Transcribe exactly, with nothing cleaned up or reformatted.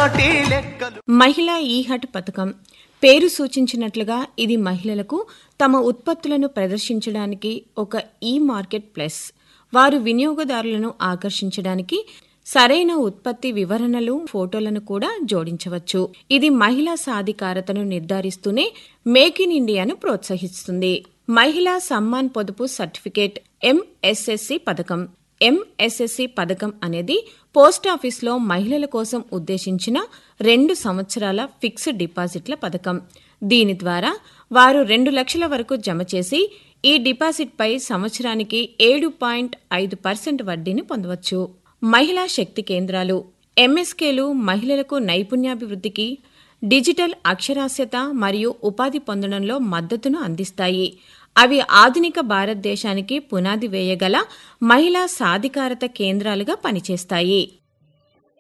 చిన్ననాటి లెక్కలు. మహిళా ఈ-హట్ పథకం పేరు సూచించినట్లుగా ఇది మహిళలకు తమ ఉత్పత్తులను ప్రదర్శించడానికి ఒక ఈ మార్కెట్ ప్లేస్. వారు వినియోగదారులను ఆకర్షించడానికి సరైన ఉత్పత్తి వివరణలు, ఫోటోలను కూడా జోడించవచ్చు. ఇది మహిళా సాధికారతను నిర్ధారిస్తూనే మేక్ ఇన్ ఇండియాను ప్రోత్సహిస్తుంది. మహిళా సమ్మాన్ పొదుపు సర్టిఫికేట్ ఎంఎస్ఎస్సి పథకం. ఎంఎస్ఎస్సి పథకం అనేది పోస్టాఫీస్లో మహిళల కోసం ఉద్దేశించిన రెండు సంవత్సరాల ఫిక్స్డ్ డిపాజిట్ల పథకం. దీని ద్వారా వారు రెండు లక్షల వరకు జమ చేసి ఈ డిపాజిట్పై సంవత్సరానికి ఏడు పాయింట్ ఐదు పర్సెంట్ వడ్డీని పొందవచ్చు. మహిళా శక్తి కేంద్రాలు ఎంఎస్కేలు మహిళలకు నైపుణ్యాభివృద్ధికి, డిజిటల్ అక్షరాస్యత మరియు ఉపాధి పొందడంలో మద్దతును అందిస్తాయి. అవి ఆధునిక భారతదేశానికి పునాది వేయగల మహిళా సాధికారత కేంద్రాలుగా పనిచేస్తాయి.